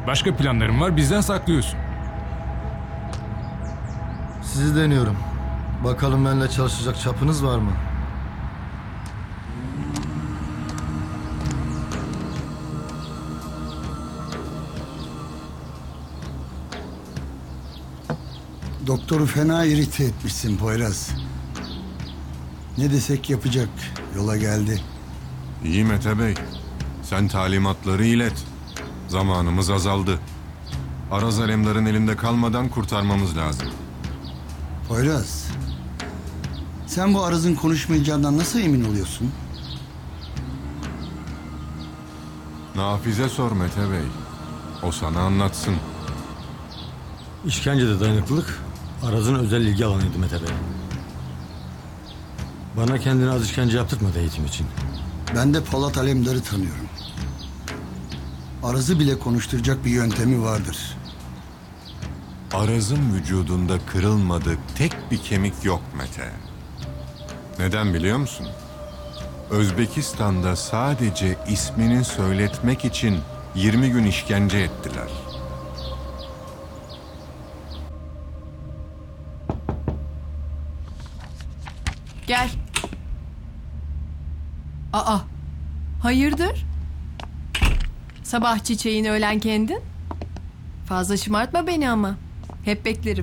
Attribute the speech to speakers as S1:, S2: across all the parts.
S1: Başka planların var, bizden saklıyorsun.
S2: Sizi deniyorum. Bakalım benimle çalışacak çapınız var mı?
S3: Doktoru fena irite etmişsin Poyraz. Ne desek yapacak. Yola geldi.
S4: İyi Mete Bey. Sen talimatları ilet. Zamanımız azaldı. Araz alemdarın elinde kalmadan kurtarmamız lazım.
S3: Poyraz. Sen bu Araz'ın konuşmayacağından nasıl emin oluyorsun?
S4: Nafize sor Mete Bey. O sana anlatsın.
S5: İşkencede dayanıklılık Araz'ın özel ilgi alanıydı Mete Bey. Bana kendini az işkence yaptırtmadı eğitim için.
S3: Ben de Polat Alemdar'ı tanıyorum. Araz'ı bile konuşturacak bir yöntemi vardır.
S4: Araz'ın vücudunda kırılmadık tek bir kemik yok Mete. Neden biliyor musun? Özbekistan'da sadece ismini söyletmek için 20 gün işkence ettiler.
S6: Gel. Aa, hayırdır? Sabah çiçeğin öğlen kendin. Fazla şımartma beni ama. Hep beklerim.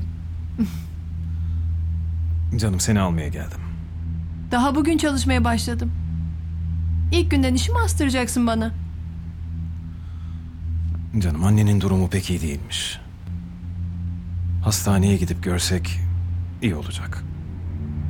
S7: Canım seni almaya geldim.
S6: Daha bugün çalışmaya başladım. İlk günden işimi astıracaksın bana.
S7: Canım annenin durumu pek iyi değilmiş. Hastaneye gidip görsek iyi olacak.